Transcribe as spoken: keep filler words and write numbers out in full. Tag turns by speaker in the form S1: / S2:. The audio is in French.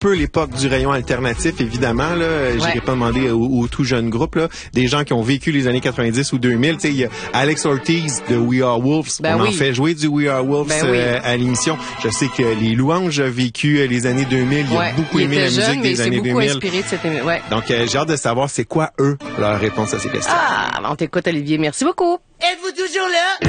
S1: peu l'époque du rayon alternatif, évidemment. Là, j'irai
S2: Ouais.
S1: pas demander au, au tout jeune groupe, là, des gens qui ont vécu les années quatre-vingt-dix ou deux mille. Tu sais, il y a Alex Ortiz de We Are Wolves.
S2: Ben
S1: On
S2: oui.
S1: en fait jouer du We Are Wolves
S2: Ben oui.
S1: euh, à l'émission. Je sais que les Louanges ont vécu euh, les années deux mille. Il
S2: Ouais.
S1: a beaucoup
S2: Il
S1: aimé
S2: était
S1: la
S2: jeune,
S1: musique
S2: mais il
S1: des
S2: s'est
S1: années
S2: beaucoup
S1: deux mille.
S2: inspiré de cette émission. Ouais.
S1: Donc, euh, j'ai hâte de savoir c'est quoi, eux, leur réponse à ces questions.
S2: Ah, on t'écoute, Olivier. Merci beaucoup.
S3: Êtes-vous toujours là?